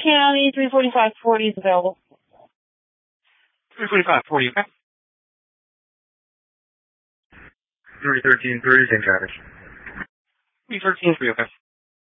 County, 34540 is available. 34540, okay. 313.3, St. Travis. 313.3, okay.